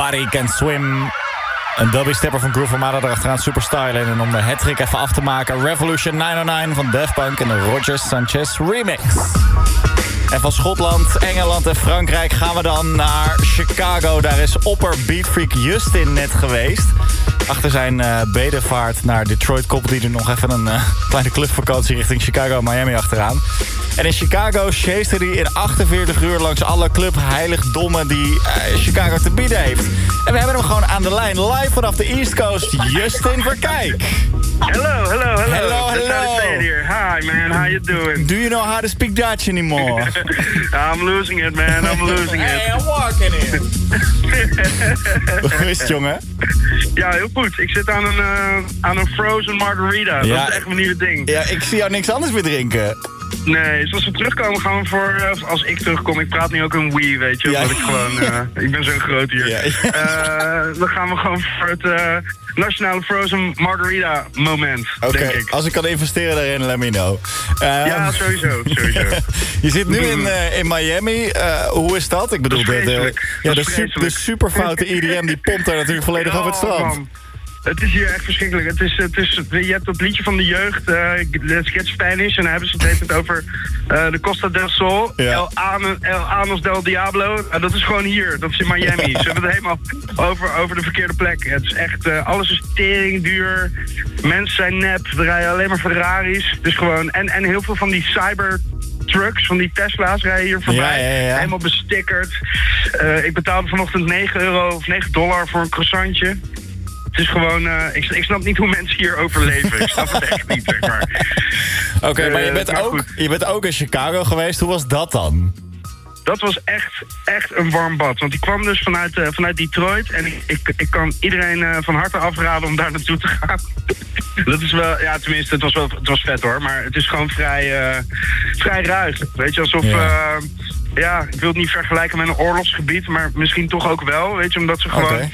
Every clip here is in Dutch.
Nobody Can Swim. Een dubstepper van Groove Armada erachteraan superstylen. En om de hat-trick even af te maken... Revolution 909 van Daft Punk en de Roger Sanchez remix. En van Schotland, Engeland en Frankrijk gaan we dan naar Chicago. Daar is opper beatfreak Justin net geweest. Achter zijn bedevaart naar Detroit koppelt hij er nog even een kleine clubvakantie richting Chicago en Miami achteraan. En in Chicago chasede hij in 48 uur langs alle clubheiligdommen die Chicago te bieden heeft. En we hebben hem gewoon aan de lijn, live vanaf de East Coast, Justin Verkijk. Hello. Hello. Here. Hi, man. How you doing? Do you know how to speak Dutch anymore? I'm losing it, man. I'm losing it. Hey, I'm walking in. Hoe is het, jongen? Ja, heel goed. Ik zit aan een frozen margarita. Ja. Dat is echt mijn nieuwe ding. Ja, ik zie jou niks anders meer drinken. Nee, zoals we terugkomen gaan we voor... als ik terugkom, ik praat nu ook een Wii, weet je. Ja. Omdat ik gewoon... ik ben zo groot hier. Ja. Dan gaan we gewoon voor het nationale frozen margarita moment, denk ik. Als ik kan investeren daarin, let me know. Ja, sowieso. Je zit nu in Miami. Hoe is dat? Ik bedoel, de superfoute EDM die pompt daar natuurlijk volledig over het strand. Man. Het is hier echt verschrikkelijk. Je hebt dat liedje van de jeugd, Let's Get Spanish, en dan hebben ze het over de Costa del Sol, ja. El Anos del Diablo. Dat is gewoon hier, dat is in Miami. Ze hebben het helemaal over de verkeerde plek. Het is echt, alles is tering duur, mensen zijn nep, er rijden alleen maar Ferraris. Het is gewoon, en heel veel van die trucks van die Tesla's rijden hier voorbij. Ja. Helemaal bestickerd. Ik betaalde vanochtend €9 of $9 voor een croissantje. Het is gewoon... ik snap niet hoe mensen hier overleven. Ik snap het echt niet, zeg maar. Oké, maar je bent ook in Chicago geweest. Hoe was dat dan? Dat was echt een warm bad. Want ik kwam dus vanuit Detroit. En ik kan iedereen van harte afraden om daar naartoe te gaan. Dat is wel... Ja, tenminste, het was vet hoor. Maar het is gewoon vrij ruig. Weet je, alsof... Ja, ik wil het niet vergelijken met een oorlogsgebied. Maar misschien toch ook wel. Weet je, omdat ze gewoon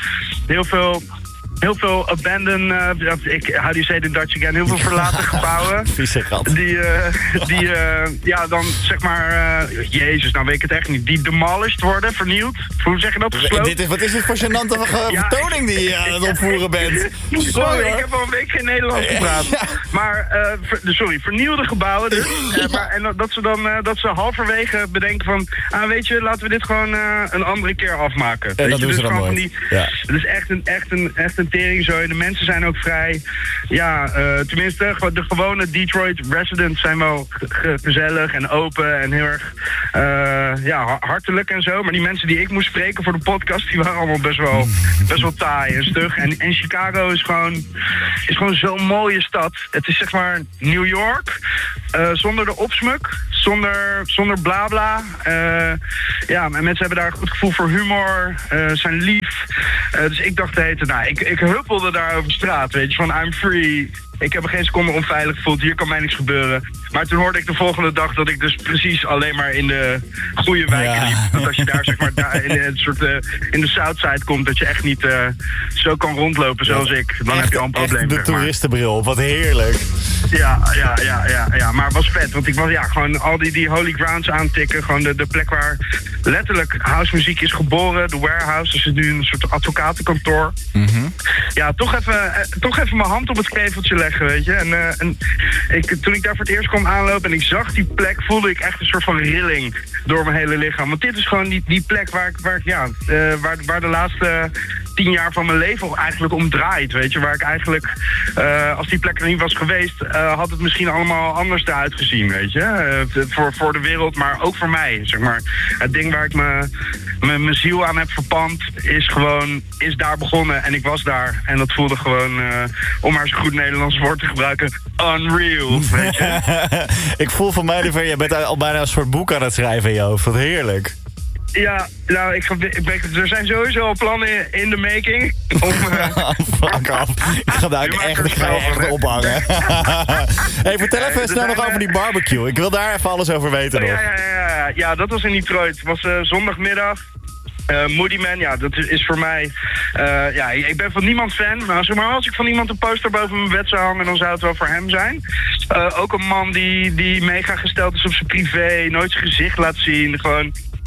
heel veel abandoned, how do you say it in Dutch again? Heel veel verlaten gebouwen. Vieze gat. Die dan zeg maar, jezus, nou weet ik het echt niet. Die demolished worden, vernieuwd. Hoe zeg je dat? Gesloopt? Wat is dit voor gênante vertoning die je aan het opvoeren bent? Sorry, ik heb al een week geen Nederlands gepraat. Ja. Maar, vernieuwde gebouwen dus. En dat ze halverwege bedenken van, weet je, laten we dit gewoon een andere keer afmaken. En dat doen ze dan nooit. Het is echt een teringzooi. De mensen zijn ook vrij. Ja, tenminste, de gewone Detroit residents zijn wel gezellig en open en heel erg hartelijk en zo. Maar die mensen die ik moest spreken voor de podcast, die waren allemaal best wel taai en stug. En Chicago is gewoon zo'n mooie stad. Het is zeg maar New York, zonder de opsmuk, zonder blabla. En mensen hebben daar een goed gevoel voor humor, zijn lief. Dus ik dacht ik huppelde daar over straat, weet je, van I'm free. Ik heb me geen seconde onveilig gevoeld, hier kan mij niks gebeuren. Maar toen hoorde ik de volgende dag dat ik dus precies alleen maar in de goede wijken liep. Dat als je daar zeg maar in de Southside komt, dat je echt niet zo kan rondlopen zoals ik. Dan heb je al een probleem. De toeristenbril, wat heerlijk. Ja, maar het was vet, want ik was gewoon al die holy grounds aantikken. Gewoon de plek waar letterlijk housemuziek is geboren, de warehouse. Dus het is nu een soort advocatenkantoor. Mm-hmm. Ja, toch even mijn hand op het keveltje leggen, weet je. Toen ik daar voor het eerst kwam aanlopen en ik zag die plek, voelde ik echt een soort van rilling door mijn hele lichaam. Want dit is gewoon die plek waar de laatste 10 jaar van mijn leven eigenlijk om draait, weet je. Waar ik eigenlijk, als die plek er niet was geweest, had het misschien allemaal anders eruit gezien, weet je. Voor de wereld, maar ook voor mij, zeg maar. Het ding waar ik mijn ziel aan heb verpand, is daar begonnen. En ik was daar. En dat voelde gewoon, om maar zo'n goed Nederlands woord te gebruiken, unreal, weet je. Ik voel van mij jij bent al bijna een soort boek aan het schrijven in je hoofd. Wat heerlijk. Ja, nou, er zijn sowieso al plannen in de making. Fuck af. Ik ga je echt ophangen. Hey, vertel even snel nog over die barbecue. Ik wil daar even alles over weten nog. Ja, dat was in Detroit. Het was zondagmiddag. Moody Man, ja, dat is voor mij... ik ben van niemand fan, maar als ik van iemand een poster boven mijn bed zou hangen, dan zou het wel voor hem zijn. Ook een man die mega gesteld is op zijn privé, nooit zijn gezicht laat zien, gewoon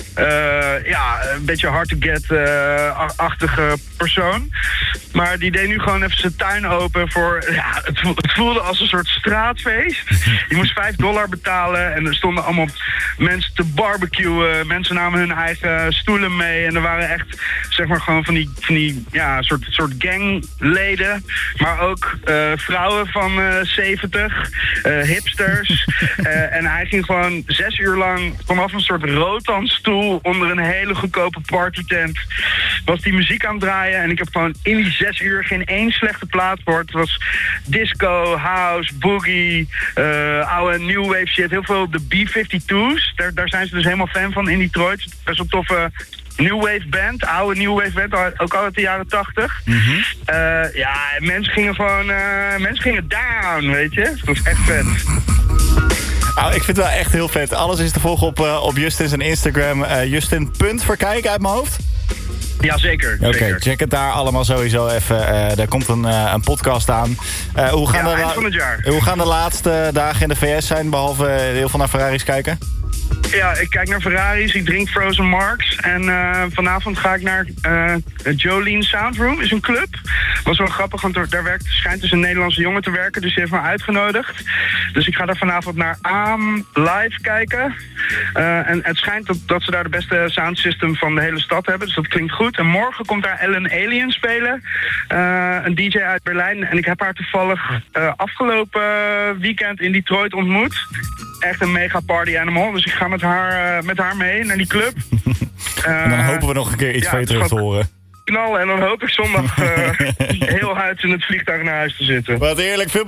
een beetje hard-to-get-achtige persoon. Maar die deed nu gewoon even zijn tuin open voor... Ja, het voelde als een soort straatfeest. Je moest $5 betalen en er stonden allemaal mensen te barbecuen. Mensen namen hun eigen stoelen mee. En er waren echt, zeg maar, gewoon van die soort gangleden. Maar ook vrouwen van 70, hipsters. En hij ging gewoon 6 uur lang vanaf een soort rotanstoel onder een hele goedkope partytent was die muziek aan het draaien. En ik heb gewoon in die 6 uur geen één slechte plaat gehoord. Het was disco, house, boogie, oude new wave shit. Heel veel de B-52's. Daar zijn ze dus helemaal fan van in Detroit. Best wel toffe new wave band. Oude new wave band, ook al uit de jaren 80. Mm-hmm. Mensen gingen gewoon... mensen gingen down, weet je. Het was echt vet. Nou, ik vind het wel echt heel vet. Alles is te volgen op Justin zijn Instagram. Justin.verkijk uit mijn hoofd. Ja, zeker. Oké, check het daar allemaal sowieso even. Daar komt een podcast aan. Hoe gaan de laatste dagen in de VS zijn, behalve heel veel naar Ferraris kijken? Ja, ik kijk naar Ferraris, ik drink Frozen Marks. En vanavond ga ik naar Jolene Soundroom, is een club. Was wel grappig, want daar schijnt dus een Nederlandse jongen te werken. Dus die heeft me uitgenodigd. Dus ik ga daar vanavond naar AM live kijken. En het schijnt dat ze daar de beste soundsystem van de hele stad hebben. Dus dat klinkt goed. En morgen komt daar Ellen Alien spelen. Een DJ uit Berlijn. En ik heb haar toevallig afgelopen weekend in Detroit ontmoet. Echt een mega party animal. Dus ik ga met haar mee naar die club. En dan hopen we nog een keer iets van je terug te horen. Knallen en dan hoop ik zondag heel huids in het vliegtuig naar huis te zitten. Wat heerlijk. Veel